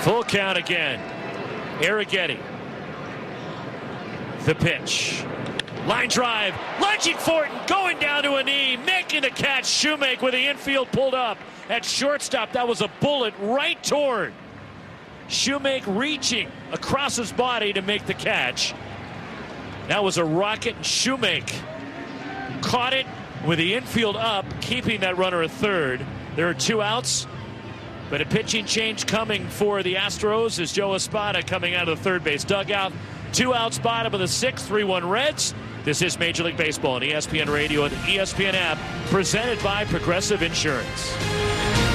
Full count again. Arrighetti. The pitch. Line drive. Lunging for it and going down to a knee. Making the catch. Shoemake with the infield pulled up at shortstop. That was a bullet right toward Shoemake, reaching across his body to make the catch. That was a rocket, and Shoemake caught it with the infield up, keeping that runner at third. There are 2 outs, but a pitching change coming for the Astros as Joe Espada coming out of the third base dugout. 2 outs, bottom of the 6th, 3-1 Reds. This is Major League Baseball on ESPN Radio and the ESPN app, presented by Progressive Insurance.